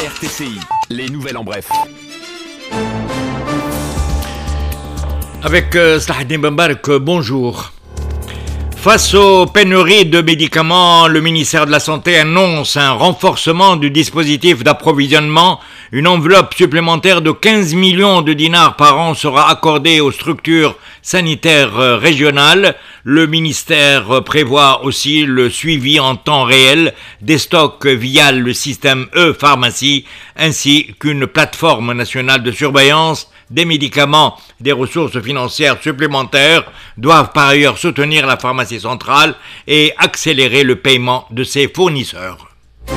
RTCI, les nouvelles en bref. Avec Slahaddin Bambark, bonjour. Face aux pénuries de médicaments, le ministère de la Santé annonce un renforcement du dispositif d'approvisionnement. Une enveloppe supplémentaire de 15 millions de dinars par an sera accordée aux structures sanitaires régionales. Le ministère prévoit aussi le suivi en temps réel des stocks via le système e-pharmacie, ainsi qu'une plateforme nationale de surveillance des médicaments. Des ressources financières supplémentaires doivent par ailleurs soutenir la pharmacie centrale et accélérer le paiement de ses fournisseurs.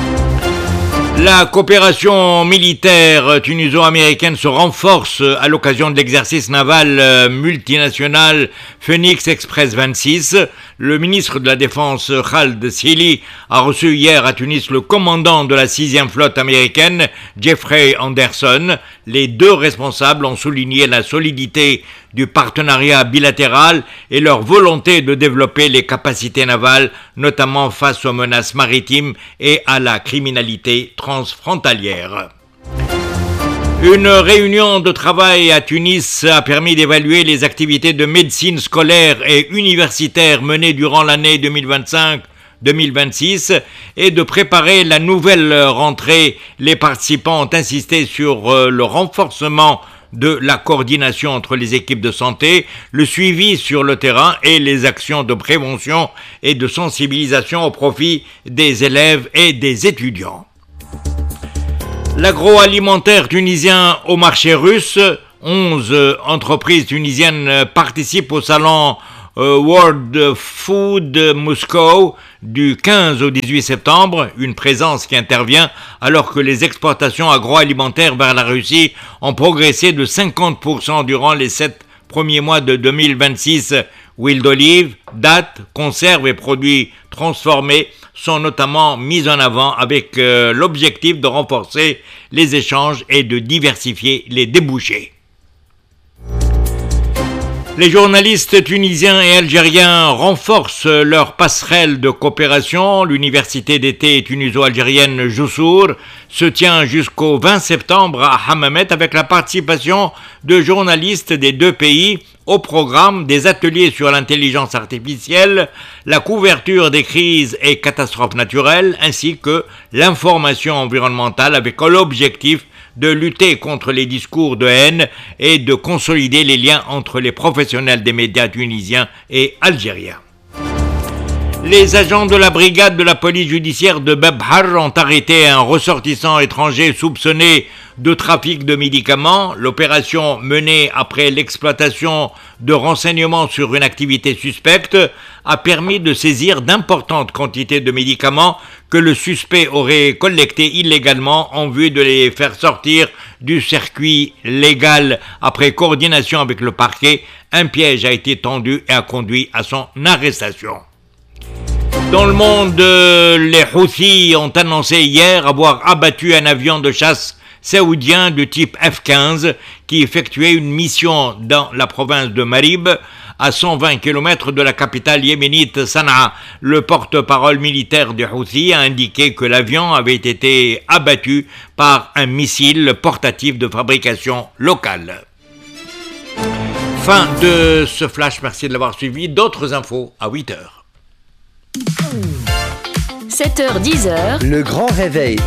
La coopération militaire tuniso-américaine se renforce à l'occasion de l'exercice naval multinational Phoenix Express 26. Le ministre de la Défense Khaled Sili a reçu hier à Tunis le commandant de la 6e flotte américaine, Jeffrey Anderson. Les deux responsables ont souligné la solidité du partenariat bilatéral et leur volonté de développer les capacités navales, notamment face aux menaces maritimes et à la criminalité transfrontalière. Une réunion de travail à Tunis a permis d'évaluer les activités de médecine scolaire et universitaire menées durant l'année 2025-2026 et de préparer la nouvelle rentrée. Les participants ont insisté sur le renforcement de la coordination entre les équipes de santé, le suivi sur le terrain et les actions de prévention et de sensibilisation au profit des élèves et des étudiants. L'agroalimentaire tunisien au marché russe, 11 entreprises tunisiennes participent au salon World Food Moscow du 15 au 18 septembre, une présence qui intervient alors que les exportations agroalimentaires vers la Russie ont progressé de 50% durant les 7 premiers mois de 2026. Huile d'olive, dattes, conserves et produits transformés sont notamment mis en avant avec l'objectif de renforcer les échanges et de diversifier les débouchés. Les journalistes tunisiens et algériens renforcent leur passerelle de coopération. L'université d'été tuniso-algérienne Joussour se tient jusqu'au 20 septembre à Hammamet avec la participation de journalistes des deux pays. Au programme, des ateliers sur l'intelligence artificielle, la couverture des crises et catastrophes naturelles, ainsi que l'information environnementale avec l'objectif de lutter contre les discours de haine et de consolider les liens entre les professionnels des médias tunisiens et algériens. Les agents de la brigade de la police judiciaire de Bebhar ont arrêté un ressortissant étranger soupçonné de trafic de médicaments. L'opération menée après l'exploitation de renseignements sur une activité suspecte a permis de saisir d'importantes quantités de médicaments que le suspect aurait collectés illégalement en vue de les faire sortir du circuit légal. Après coordination avec le parquet, un piège a été tendu et a conduit à son arrestation. Dans le monde, les Houthis ont annoncé hier avoir abattu un avion de chasse saoudien de type F-15 qui effectuait une mission dans la province de Marib, à 120 km de la capitale yéménite Sanaa. Le porte-parole militaire des Houthis a indiqué que l'avion avait été abattu par un missile portatif de fabrication locale. Fin de ce flash, merci de l'avoir suivi. D'autres infos à 8h. 7h-10h, le grand réveil